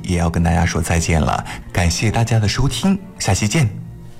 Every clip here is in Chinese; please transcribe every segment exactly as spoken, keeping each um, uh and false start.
也要跟大家说再见了，感谢大家的收听，下期见。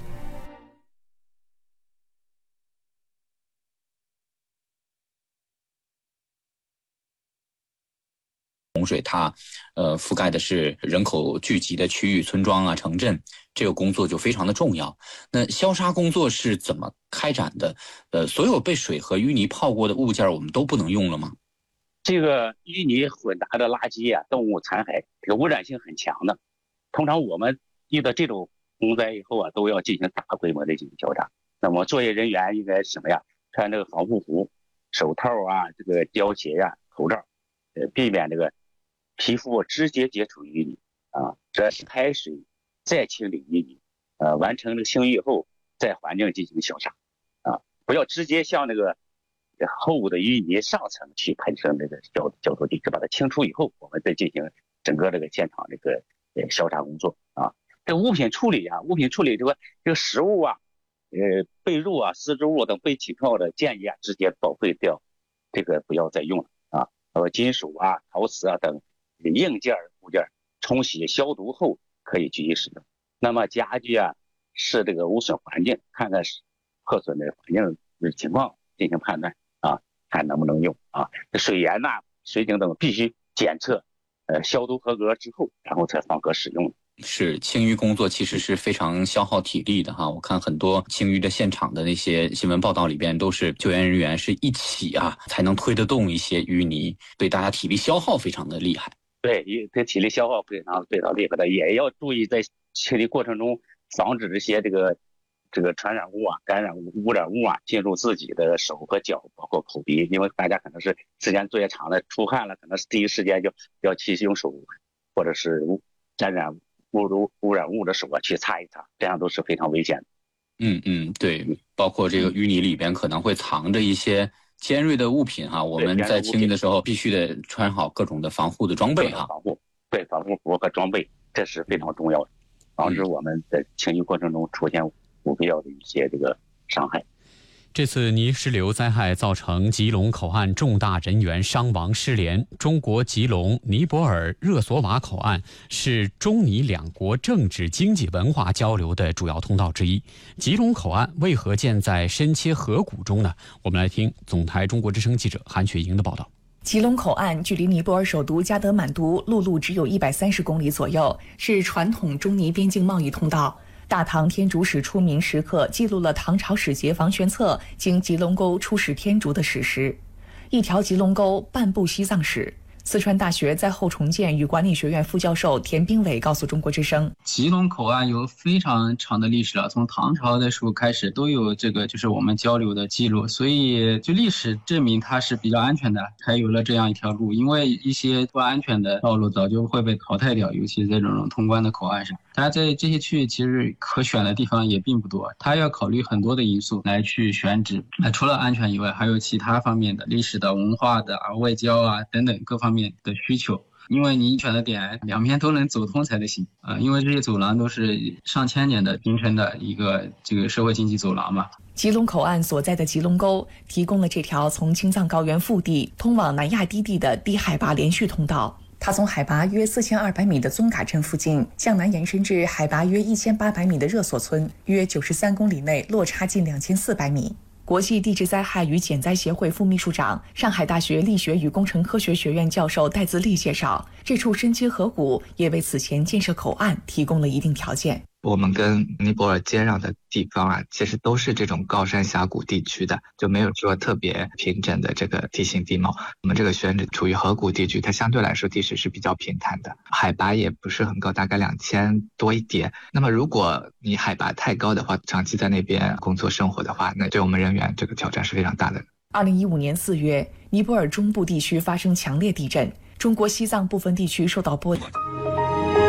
洪水它呃覆盖的是人口聚集的区域、村庄啊、城镇，这个工作就非常的重要。那消杀工作是怎么开展的？呃，所有被水和淤泥泡过的物件我们都不能用了吗？ 这个淤泥混杂的垃圾啊、动物残骸，这个污染性很强的。通常我们遇到这种洪灾以后啊，都要进行大规模的进行消杀。那么作业人员应该什么呀？穿这个防护服、手套啊、这个胶鞋呀、啊、口罩，呃，避免这个皮肤直接接触淤泥啊，这是开水再清理淤泥，呃，完成这个清淤以后，在环境进行消杀啊，不要直接向那个厚的淤泥上层去喷射那个消消毒剂，只把它清除以后，我们再进行整个这个现场这个呃消杀工作啊。这个物品处理啊，物品处理这个这个食物啊，呃，被褥啊、丝织物等被起泡的，建议啊直接报废掉，这个不要再用了啊。呃，金属啊、陶瓷啊等硬件物件冲洗消毒后可以继续使用。那么家具啊，是这个污损环境，看看破损的环境的情况进行判断啊，看能不能用啊。水源呐、啊、水井等必须检测，呃，消毒合格之后，然后才方可使用。 是清淤工作其实是非常消耗体力的哈，我看很多清淤的现场的那些新闻报道里边，都是救援人员是一起啊才能推得动一些淤泥，对大家体力消耗非常的厉害。 对，这体力消耗非常非常厉害的，也要注意在清理过程中防止这些这个这个传染物啊、感染物、污染物啊进入自己的手和脚，包括口鼻，因为大家可能是时间作业长了，出汗了，可能是第一时间就要去用手或者是沾染污污污染物的手啊去擦一擦，这样都是非常危险的。 嗯嗯，对，包括这个淤泥里边可能会藏着一些尖锐的物品哈，我们在清理的时候必须得穿好各种的防护的装备哈。 防护，对，防护服和装备，这是非常重要的，防止我们在清理过程中出现不必要的一些这个伤害。 这次泥石流灾害造成吉隆口岸重大人员伤亡失联。中国吉隆、尼泊尔热索瓦口岸是中尼两国政治、经济、文化交流的主要通道之一。吉隆口岸为何建在深切河谷中呢？我们来听总台中国之声记者韩雪莹的报道。 吉隆口岸距离尼泊尔首都加德满都陆路只有一百三十公里左右，是传统中尼边境贸易通道。大唐天竺使出名时刻记录了唐朝使节房玄策经吉隆沟出使天竺的史实。一条吉隆沟，半部西藏史。四川大学灾后重建与管理学院副教授田兵伟告诉中国之声， 吉隆口岸有非常长的历史了，从唐朝的时候开始都有这个就是我们交流的记录，所以就历史证明它是比较安全的，才有了这样一条路。因为一些不安全的道路早就会被淘汰掉，尤其在这种通关的口岸上，大家在这些区域其实可选的地方也并不多，它要考虑很多的因素来去选址。那除了安全以外，还有其他方面的历史的、文化的啊、外交啊等等各方面的需求，因为你选的点两边都能走通才得行啊、呃！因为这些走廊都是上千年的形成的一个这个社会经济走廊嘛。 吉隆口岸所在的吉隆沟提供了这条从青藏高原腹地通往南亚低地的低海拔连续通道。它从海拔约四千二百米的宗嘎镇附近向南延伸至海拔约一千八百米的热索村，约九十三公里内落差近两千四百米。国际地质灾害与减灾协会副秘书长、上海大学力学与工程科学学院教授戴自立介绍，这处深切河谷也为此前建设口岸提供了一定条件。 我们跟尼泊尔接壤的地方啊，其实都是这种高山峡谷地区的，就没有说特别平整的这个地形地貌。我们这个选址处于河谷地区，它相对来说地势是比较平坦的，海拔也不是很高，大概两千多一点。那么如果你海拔太高的话，长期在那边工作生活的话，那对我们人员这个挑战是非常大的。 二零一五年四月，尼泊尔中部地区发生强烈地震，中国西藏部分地区受到波及。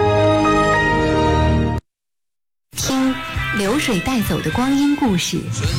听流水带走的光阴故事，